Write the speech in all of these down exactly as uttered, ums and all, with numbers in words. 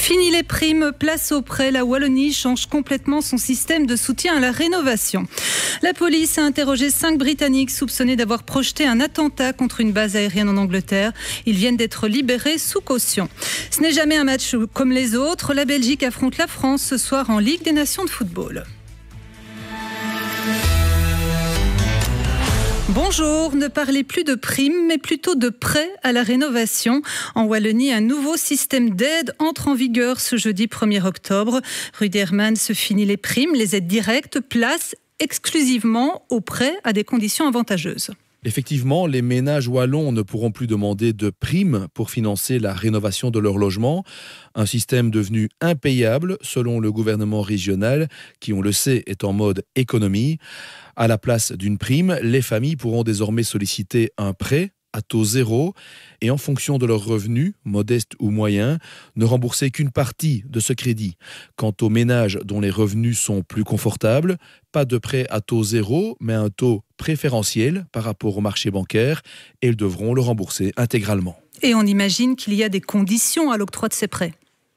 Fini les primes, place au prêt. La Wallonie change complètement son système de soutien à la rénovation. La police a interrogé cinq Britanniques soupçonnés d'avoir projeté un attentat contre une base aérienne en Angleterre. Ils viennent d'être libérés sous caution. Ce n'est jamais un match comme les autres. La Belgique affronte la France ce soir en Ligue des Nations de football. Bonjour, ne parlez plus de primes, mais plutôt de prêts à la rénovation. En Wallonie, un nouveau système d'aide entre en vigueur ce jeudi premier octobre. Rudy Herman se finit les primes, les aides directes, place exclusivement aux prêts à des conditions avantageuses. Effectivement, les ménages wallons ne pourront plus demander de primes pour financer la rénovation de leur logement. Un système devenu impayable selon le gouvernement régional qui, on le sait, est en mode économie. À la place d'une prime, les familles pourront désormais solliciter un prêt à taux zéro et en fonction de leurs revenus, modestes ou moyens, ne rembourser qu'une partie de ce crédit. Quant aux ménages dont les revenus sont plus confortables, pas de prêt à taux zéro, mais un taux préférentiel par rapport au marché bancaire et ils devront le rembourser intégralement. Et on imagine qu'il y a des conditions à l'octroi de ces prêts.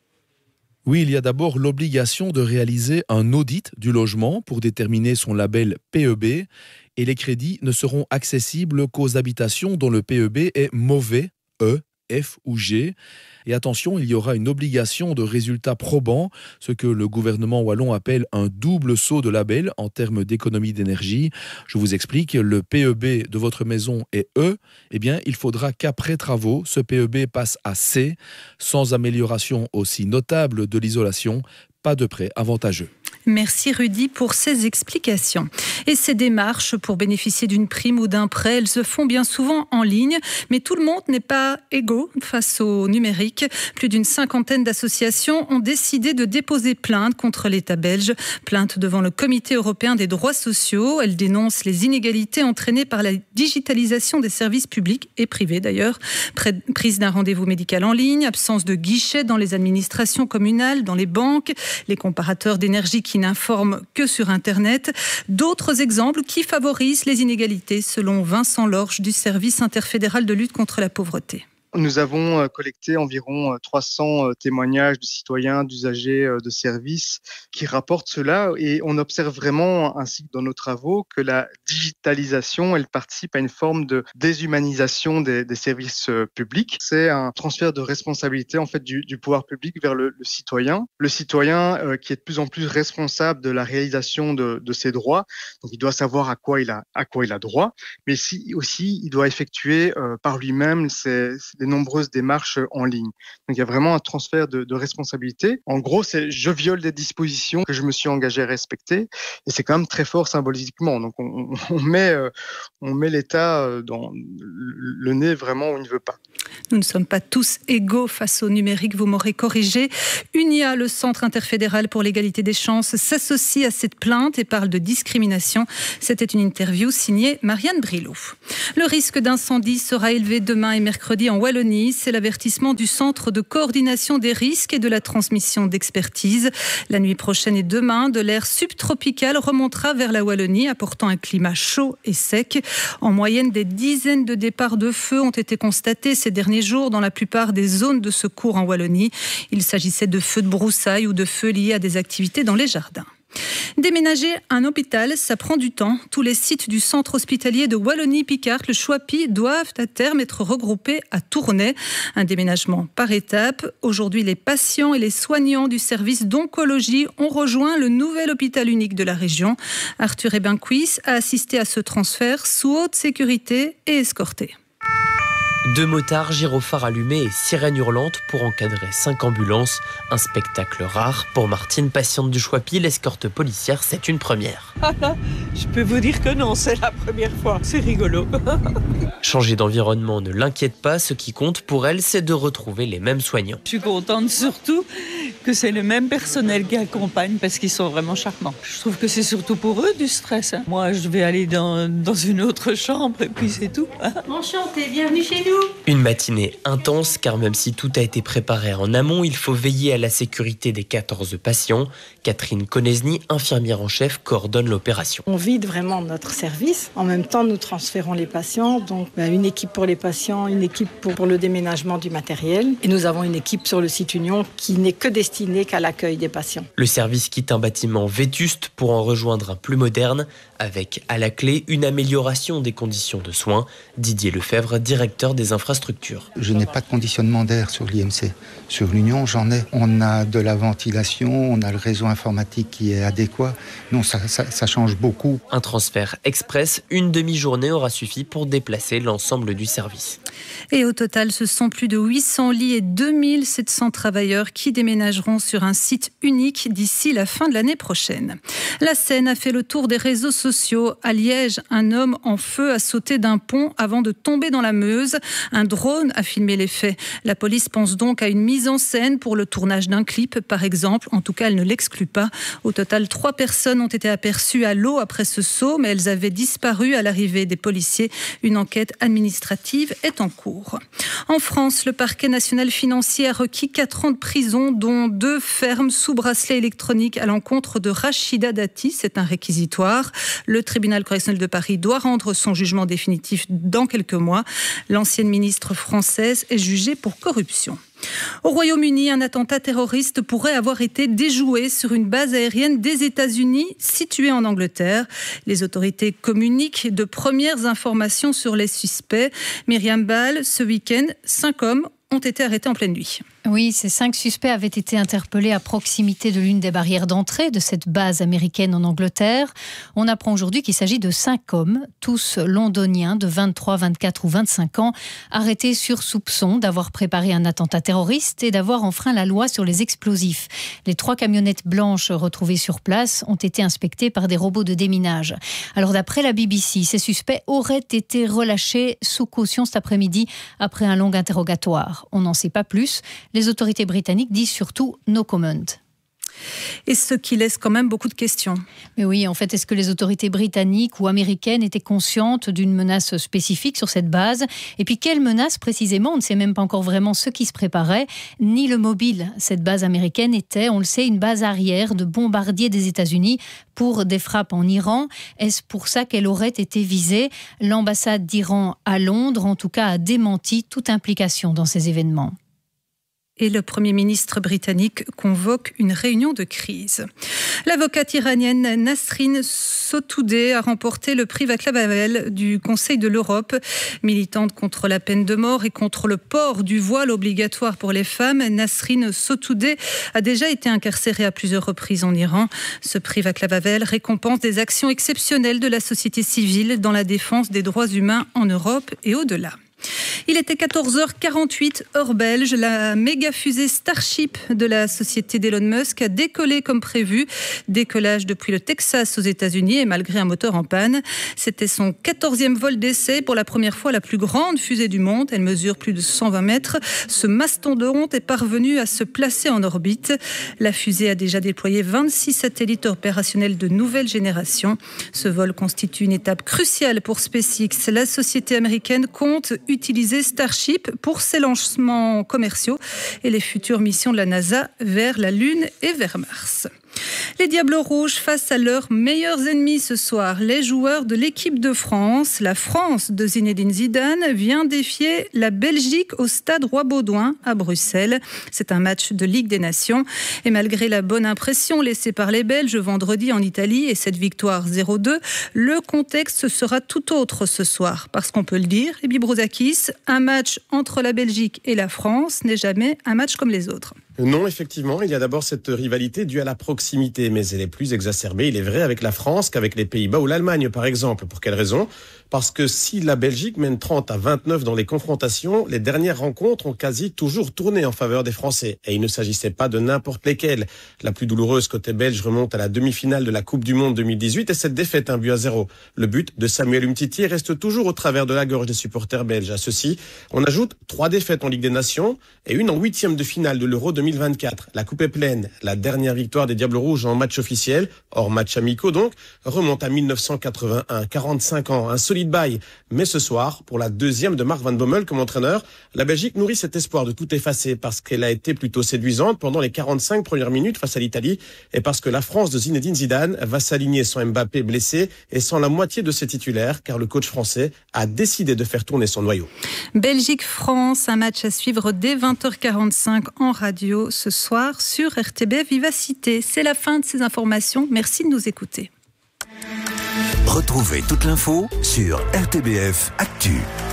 Oui, il y a d'abord l'obligation de réaliser un audit du logement pour déterminer son label P E B et les crédits ne seront accessibles qu'aux habitations dont le P E B est mauvais, E, F ou G. Et attention, il y aura une obligation de résultats probants, ce que le gouvernement wallon appelle un double saut de label en termes d'économie d'énergie. Je vous explique, le P E B de votre maison est E, eh bien, il faudra qu'après travaux, ce P E B passe à C, sans amélioration aussi notable de l'isolation, pas de prêt avantageux. Merci Rudy pour ces explications. Et ces démarches pour bénéficier d'une prime ou d'un prêt, elles se font bien souvent en ligne, mais tout le monde n'est pas égaux face au numérique. Plus d'une cinquantaine d'associations ont décidé de déposer plainte contre l'État belge. Plainte devant le Comité européen des droits sociaux. Elles dénoncent les inégalités entraînées par la digitalisation des services publics et privés d'ailleurs. Prise d'un rendez-vous médical en ligne, absence de guichets dans les administrations communales, dans les banques, les comparateurs d'énergie qui n'informent que sur Internet. D'autres exemples qui favorisent les inégalités, selon Vincent Lorge du service interfédéral de lutte contre la pauvreté. Nous avons collecté environ trois cents témoignages de citoyens, d'usagers de services qui rapportent cela et on observe vraiment, ainsi que dans nos travaux, que la digitalisation, elle participe à une forme de déshumanisation des, des services publics. C'est un transfert de responsabilité en fait du, du pouvoir public vers le, le citoyen. Le citoyen euh, qui est de plus en plus responsable de la réalisation de, de ses droits, donc il doit savoir à quoi il a, à quoi il a droit, mais si, aussi il doit effectuer euh, par lui-même ses, ses des nombreuses démarches en ligne. Donc il y a vraiment un transfert de, de responsabilité. En gros, c'est je viole des dispositions que je me suis engagé à respecter et c'est quand même très fort symboliquement. Donc on, on met, euh, on met l'État dans le nez vraiment où il ne veut pas. Nous ne sommes pas tous égaux face au numérique, vous m'aurez corrigé. UNIA, le Centre interfédéral pour l'égalité des chances, s'associe à cette plainte et parle de discrimination. C'était une interview signée Marianne Brilou. Le risque d'incendie sera élevé demain et mercredi en Wallonie. C'est l'avertissement du Centre de coordination des risques et de la transmission d'expertise. La nuit prochaine et demain, de l'air subtropical remontera vers la Wallonie, apportant un climat chaud et sec. En moyenne, des dizaines de départs de feu ont été constatés ces derniers jours dans la plupart des zones de secours en Wallonie. Il s'agissait de feux de broussailles ou de feux liés à des activités dans les jardins. Déménager un hôpital, ça prend du temps. Tous les sites du centre hospitalier de Wallonie-Picard, le Choipi, doivent à terme être regroupés à Tournai. Un déménagement par étapes. Aujourd'hui, les patients et les soignants du service d'oncologie ont rejoint le nouvel hôpital unique de la région. Arthur Ebencuis a assisté à ce transfert sous haute sécurité et escorté. Deux motards, gyrophares allumés et sirènes hurlantes pour encadrer cinq ambulances. Un spectacle rare. Pour Martine, patiente du Choipi, l'escorte policière, c'est une première. Ah là, je peux vous dire que non, c'est la première fois. C'est rigolo. Changer d'environnement ne l'inquiète pas. Ce qui compte pour elle, c'est de retrouver les mêmes soignants. Je suis contente surtout que c'est le même personnel qui accompagne parce qu'ils sont vraiment charmants. Je trouve que c'est surtout pour eux du stress. Hein. Moi, je vais aller dans, dans une autre chambre et puis c'est tout. Hein. Enchantée, bienvenue chez nous. Une matinée intense car même si tout a été préparé en amont, il faut veiller à la sécurité des quatorze patients. Catherine Konesny, infirmière en chef, coordonne l'opération. On vide vraiment notre service. En même temps, nous transférons les patients. Donc, une équipe pour les patients, une équipe pour, pour le déménagement du matériel. Et nous avons une équipe sur le site Union qui n'est que destinée qu'à l'accueil des patients. Le service quitte un bâtiment vétuste pour en rejoindre un plus moderne, avec à la clé une amélioration des conditions de soins. Didier Lefebvre, directeur des infrastructures. Je n'ai pas de conditionnement d'air sur l'I M C. Sur l'Union, j'en ai. On a de la ventilation, on a le réseau informatique qui est adéquat. Non, ça, ça, ça change beaucoup. Un transfert express, une demi-journée aura suffi pour déplacer l'ensemble du service. Et au total, ce sont plus de huit cents lits et deux mille sept cents travailleurs qui déménageront sur un site unique d'ici la fin de l'année prochaine. La Seine a fait le tour des réseaux sociaux. À Liège, un homme en feu a sauté d'un pont avant de tomber dans la Meuse. Un drone a filmé les faits. La police pense donc à une mise en scène pour le tournage d'un clip, par exemple. En tout cas, elle ne l'exclut pas. Au total, trois personnes ont été aperçues à l'eau après ce saut, mais elles avaient disparu à l'arrivée des policiers. Une enquête administrative est en cours. En France, le parquet national financier a requis quatre ans de prison, dont deux fermes sous bracelet électronique à l'encontre de Rachida Dati. C'est un réquisitoire. Le tribunal correctionnel de Paris doit rendre son jugement définitif dans quelques mois. L'ancienne ministre française est jugée pour corruption. Au Royaume-Uni, un attentat terroriste pourrait avoir été déjoué sur une base aérienne des États-Unis située en Angleterre. Les autorités communiquent de premières informations sur les suspects. Myriam Ball, ce week-end, cinq hommes ont été arrêtés en pleine nuit. Oui, ces cinq suspects avaient été interpellés à proximité de l'une des barrières d'entrée de cette base américaine en Angleterre. On apprend aujourd'hui qu'il s'agit de cinq hommes, tous londoniens de vingt-trois, vingt-quatre ou vingt-cinq ans, arrêtés sur soupçon d'avoir préparé un attentat terroriste et d'avoir enfreint la loi sur les explosifs. Les trois camionnettes blanches retrouvées sur place ont été inspectées par des robots de déminage. Alors d'après la B B C, ces suspects auraient été relâchés sous caution cet après-midi après un long interrogatoire. On n'en sait pas plus. Les autorités britanniques disent surtout « no comment ». Et ce qui laisse quand même beaucoup de questions. Mais oui, en fait, est-ce que les autorités britanniques ou américaines étaient conscientes d'une menace spécifique sur cette base ? Et puis, quelle menace précisément ? On ne sait même pas encore vraiment ce qui se préparait, ni le mobile. Cette base américaine était, on le sait, une base arrière de bombardiers des États-Unis pour des frappes en Iran. Est-ce pour ça qu'elle aurait été visée ? L'ambassade d'Iran à Londres, en tout cas, a démenti toute implication dans ces événements. Et le Premier ministre britannique convoque une réunion de crise. L'avocate iranienne Nasrin Sotoudeh a remporté le prix Václav Havel du Conseil de l'Europe. Militante contre la peine de mort et contre le port du voile obligatoire pour les femmes, Nasrin Sotoudeh a déjà été incarcérée à plusieurs reprises en Iran. Ce prix Václav Havel récompense des actions exceptionnelles de la société civile dans la défense des droits humains en Europe et au-delà. Il était quatorze heures quarante-huit, heure belge. La méga fusée Starship de la société d'Elon Musk a décollé comme prévu. Décollage depuis le Texas aux États-Unis et malgré un moteur en panne. C'était son quatorzième vol d'essai, pour la première fois la plus grande fusée du monde. Elle mesure plus de cent vingt mètres. Ce mastodonte est parvenu à se placer en orbite. La fusée a déjà déployé vingt-six satellites opérationnels de nouvelle génération. Ce vol constitue une étape cruciale pour SpaceX. La société américaine compte utiliser Starship pour ses lancements commerciaux et les futures missions de la NASA vers la Lune et vers Mars. Les Diables Rouges face à leurs meilleurs ennemis ce soir, les joueurs de l'équipe de France. La France de Zinedine Zidane vient défier la Belgique au stade Roi-Baudouin à Bruxelles. C'est un match de Ligue des Nations. Et malgré la bonne impression laissée par les Belges vendredi en Italie et cette victoire zéro deux, le contexte sera tout autre ce soir. Parce qu'on peut le dire, et Bibrouzakis, un match entre la Belgique et la France n'est jamais un match comme les autres. Non, effectivement, il y a d'abord cette rivalité due à la proximité, mais elle est plus exacerbée, il est vrai, avec la France qu'avec les Pays-Bas ou l'Allemagne, par exemple. Pour quelle raison ? Parce que si la Belgique mène trente à vingt-neuf dans les confrontations, les dernières rencontres ont quasi toujours tourné en faveur des Français. Et il ne s'agissait pas de n'importe lesquelles. La plus douloureuse côté belge remonte à la demi-finale de la Coupe du Monde deux mille dix-huit et cette défaite, un but à zéro. Le but de Samuel Umtiti reste toujours au travers de la gorge des supporters belges. À ceci, on ajoute trois défaites en Ligue des Nations et une en huitième de finale de l'Euro deux mille mille vingt-quatre. La coupe est pleine. La dernière victoire des Diables Rouges en match officiel, hors match amicaux donc, remonte à mille neuf cent quatre-vingt-un. quarante-cinq ans, un solide bail. Mais ce soir, pour la deuxième de Mark Van Bommel comme entraîneur, la Belgique nourrit cet espoir de tout effacer parce qu'elle a été plutôt séduisante pendant les quarante-cinq premières minutes face à l'Italie et parce que la France de Zinedine Zidane va s'aligner sans Mbappé blessé et sans la moitié de ses titulaires car le coach français a décidé de faire tourner son noyau. Belgique-France, un match à suivre dès vingt heures quarante-cinq en radio ce soir sur R T B F Vivacité. C'est la fin de ces informations. Merci de nous écouter. Retrouvez toute l'info sur R T B F Actu.